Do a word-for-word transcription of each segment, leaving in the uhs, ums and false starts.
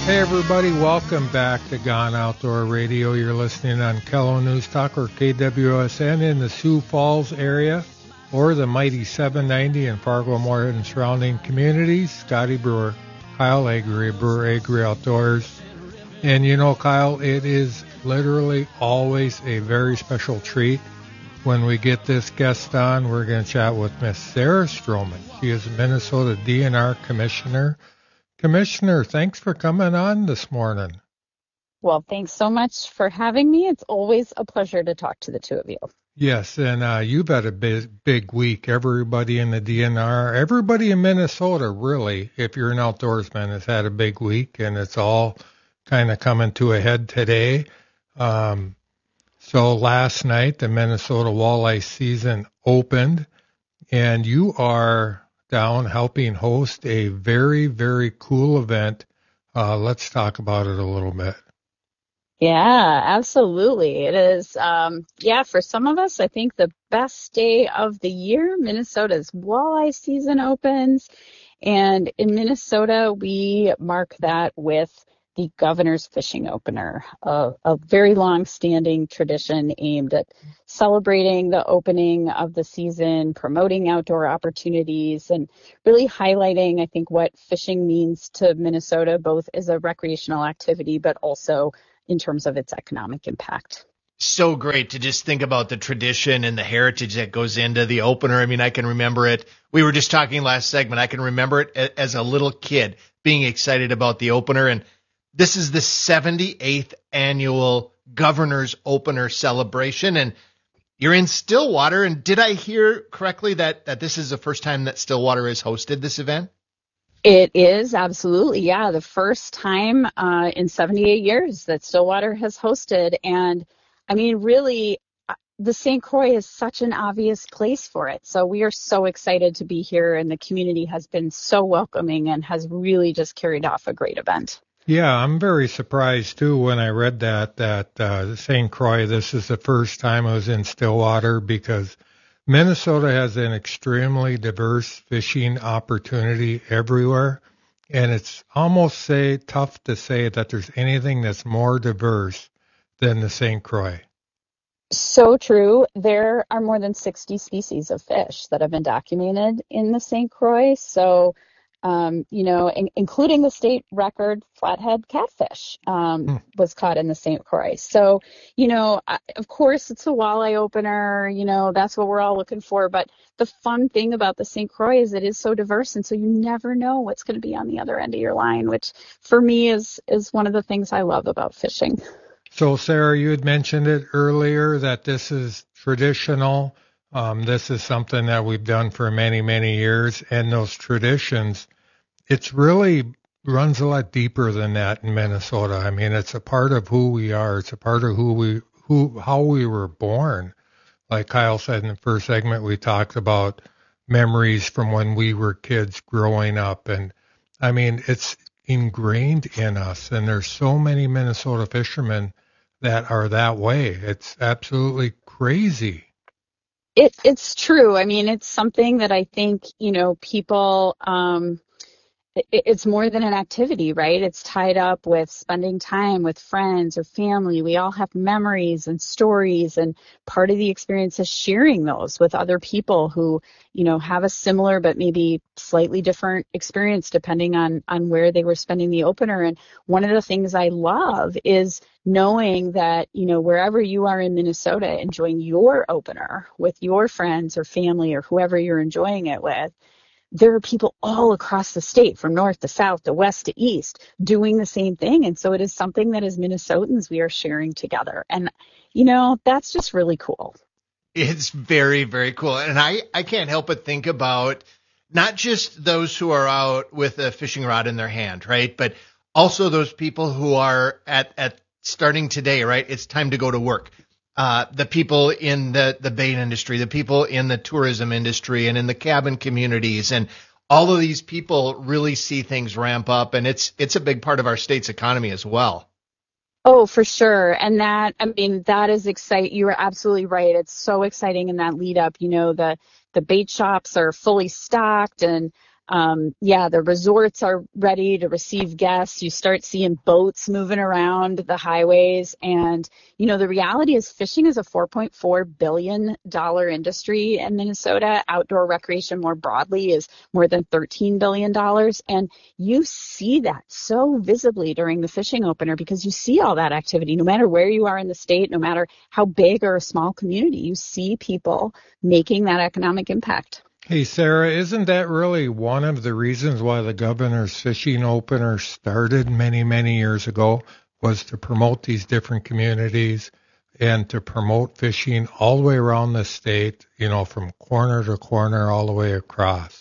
Hey everybody, welcome back to Gone Outdoor Radio. You're listening on Kello News Talk or K W S N in the Sioux Falls area or the mighty seven ninety in Fargo, Moore and surrounding communities. Scotty Brewer, Kyle Agri, Brewer Agri Outdoors. And you know, Kyle, it is literally always a very special treat when we get this guest on. We're going to chat with Miss Sarah Stroman. She is a Minnesota D N R Commissioner. Commissioner, thanks for coming on this morning. Well, thanks so much for having me. It's always a pleasure to talk to the two of you. Yes, and uh, you've had a big, big week. Everybody in the D N R, everybody in Minnesota, really, if you're an outdoorsman, has had a big week, and it's all kind of coming to a head today. Um, so last night, the Minnesota walleye season opened, and you are down helping host a very, very cool event. Uh, let's talk about it a little bit. Yeah, absolutely. It is, um, yeah, for some of us, I think the best day of the year. Minnesota's walleye season opens. And in Minnesota, we mark that with the Governor's Fishing Opener, a, a very long-standing tradition aimed at celebrating the opening of the season, promoting outdoor opportunities, and really highlighting, I think, what fishing means to Minnesota, both as a recreational activity, but also in terms of its economic impact. So great to just think about the tradition and the heritage that goes into the opener. I mean, I can remember it. We were just talking last segment. I can remember it as a little kid being excited about the opener. And this is the seventy-eighth annual Governor's Opener celebration. And you're in Stillwater. And did I hear correctly that, that this is the first time that Stillwater has hosted this event? It is, absolutely. Yeah, the first time uh, in seventy-eight years that Stillwater has hosted. And I mean, really, the Saint Croix is such an obvious place for it. So we are so excited to be here, and the community has been so welcoming and has really just carried off a great event. Yeah, I'm very surprised, too, when I read that, that uh, Saint Croix, this is the first time I was in Stillwater, because Minnesota has an extremely diverse fishing opportunity everywhere, and it's almost say tough to say that there's anything that's more diverse than the Saint Croix. So true. There are more than sixty species of fish that have been documented in the Saint Croix. So, um, you know, in, including the state record flathead catfish um, hmm. was caught in the Saint Croix. So, you know, of course, it's a walleye opener. You know, that's what we're all looking for. But the fun thing about the Saint Croix is it is so diverse. And so you never know what's going to be on the other end of your line, which for me is is one of the things I love about fishing. So, Sarah, you had mentioned it earlier that this is traditional. Um, this is something that we've done for many, many years. And those traditions, it's really runs a lot deeper than that in Minnesota. I mean, it's a part of who we are. It's a part of who we, who, how we were born. Like Kyle said in the first segment, we talked about memories from when we were kids growing up. And I mean, it's ingrained in us. And there's so many Minnesota fishermen that are that way. It's absolutely crazy. It, it's true. I mean, it's something that I think, you know, people, um, it, it's more than an activity, right? It's tied up with spending time with friends or family. We all have memories and stories, and part of the experience is sharing those with other people who, you know, have a similar but maybe slightly different experience depending on, on where they were spending the opener. And one of the things I love is knowing that, you know, wherever you are in Minnesota, enjoying your opener with your friends or family or whoever you're enjoying it with, there are people all across the state, from north to south to west to east, doing the same thing. And so it is something that as Minnesotans, we are sharing together. And, you know, that's just really cool. It's very, very cool. And I, I can't help but think about not just those who are out with a fishing rod in their hand, right? But also those people who are at, at starting today, right? It's time to go to work. Uh, the people in the, the bait industry, the people in the tourism industry and in the cabin communities, and all of these people really see things ramp up, and it's it's a big part of our state's economy as well. Oh, for sure. And that, I mean, that is exciting. You are absolutely right. It's so exciting in that lead up. You know, the, the bait shops are fully stocked, and um, yeah, the resorts are ready to receive guests. You start seeing boats moving around the highways. And, you know, the reality is fishing is a four point four billion dollars industry in Minnesota. Outdoor recreation more broadly is more than thirteen billion dollars. And you see that so visibly during the fishing opener because you see all that activity, no matter where you are in the state, no matter how big or a small community, you see people making that economic impact. Hey, Sarah, isn't that really one of the reasons why the governor's fishing opener started many, many years ago, was to promote these different communities and to promote fishing all the way around the state, you know, from corner to corner all the way across?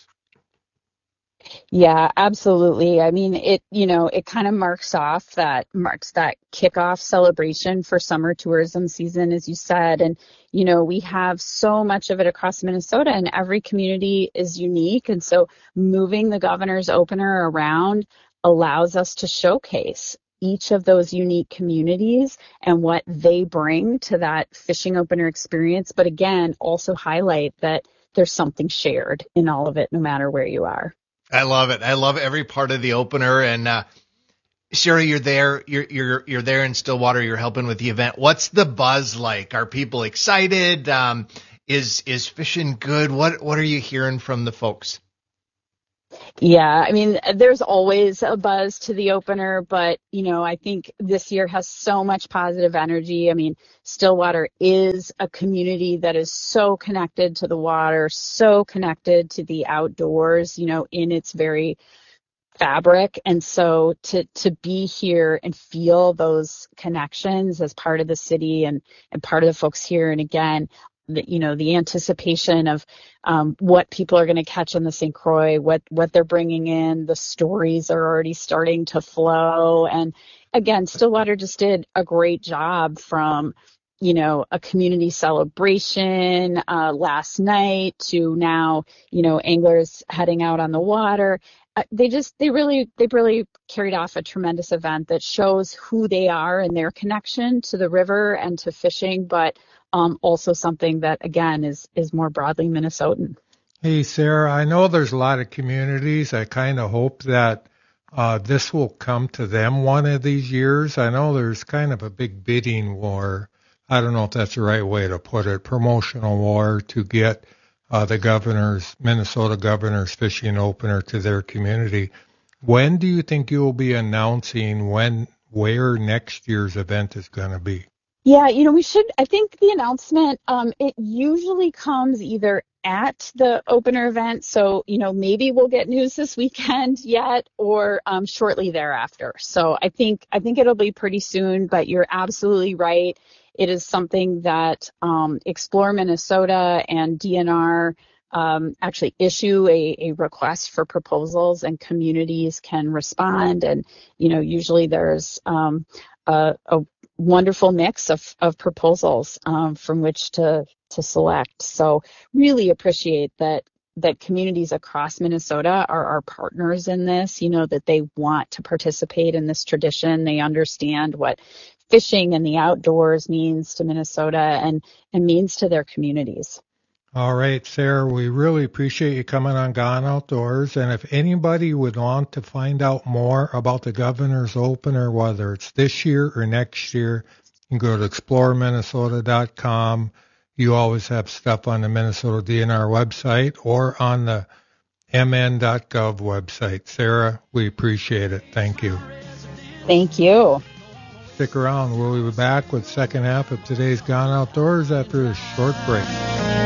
Yeah, absolutely. I mean, it, you know, it kind of marks off that, marks that kickoff celebration for summer tourism season, as you said. And, you know, we have so much of it across Minnesota and every community is unique. And so moving the governor's opener around allows us to showcase each of those unique communities and what they bring to that fishing opener experience. But again, also highlight that there's something shared in all of it, no matter where you are. I love it. I love every part of the opener. And uh, Sarah, you're there. You're you're you're there in Stillwater. You're helping with the event. What's the buzz like? Are people excited? Um, is is fishing good? What what are you hearing from the folks? Yeah, I mean, there's always a buzz to the opener, but, you know, I think this year has so much positive energy. I mean, Stillwater is a community that is so connected to the water, so connected to the outdoors, you know, in its very fabric. And so to to be here and feel those connections as part of the city and, and part of the folks here, and again, the, you know, the anticipation of um, what people are going to catch on the Saint Croix, what what they're bringing in, the stories are already starting to flow. And again, Stillwater just did a great job from, you know, a community celebration uh, last night to now, you know, anglers heading out on the water. Uh, they just, they really, they really carried off a tremendous event that shows who they are and their connection to the river and to fishing, but um, also something that, again, is, is more broadly Minnesotan. Hey, Sarah, I know there's a lot of communities. I kind of hope that uh, this will come to them one of these years. I know there's kind of a big bidding war. I don't know if that's the right way to put it, promotional war to get uh, the governor's, Minnesota governor's fishing opener to their community. When do you think you will be announcing when, where next year's event is going to be? Yeah, you know, we should, I think the announcement, um, it usually comes either at the opener event. So, you know, maybe we'll get news this weekend yet or um, shortly thereafter. So I think, I think it'll be pretty soon, but you're absolutely right. It is something that um, Explore Minnesota and D N R um, actually issue a, a request for proposals, and communities can respond. And, you know, usually there's um, a, a wonderful mix of, of proposals um, from which to, to select. So really appreciate that that communities across Minnesota are our partners in this, you know, that they want to participate in this tradition. They understand what fishing and the outdoors means to Minnesota and, and means to their communities. All right, Sarah, we really appreciate you coming on Gone Outdoors. And if anybody would want to find out more about the governor's opener, whether it's this year or next year, you can go to explore minnesota dot com. You always have stuff on the Minnesota D N R website or on the m n dot gov website. Sarah, we appreciate it. Thank you. Thank you. Stick around. We'll be back with the second half of today's Gone Outdoors after a short break.